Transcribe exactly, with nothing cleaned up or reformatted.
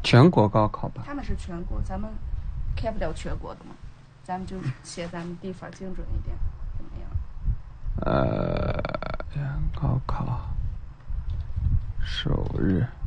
全国高考吧？ 他们是全国，咱们开不了全国的嘛，咱们就写咱们地方精准一点，怎么样？ 呃，高考首日。